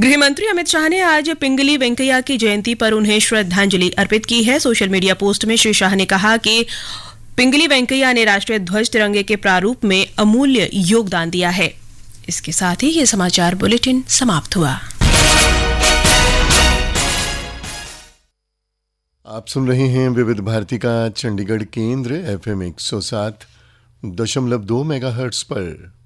गृह मंत्री अमित शाह ने आज पिंगली वेंकैया की जयंती पर उन्हें श्रद्धांजलि अर्पित की है। सोशल मीडिया पोस्ट में श्री शाह ने कहा कि पिंगली वेंकैया ने राष्ट्रीय ध्वज तिरंगे के प्रारूप में अमूल्य योगदान दिया है। इसके साथ ही ये समाचार बुलेटिन समाप्त हुआ। आप सुन रहे हैं विविध भारती का चंडीगढ़ केंद्र FM 107.2 मेगाहर्ट्ज पर।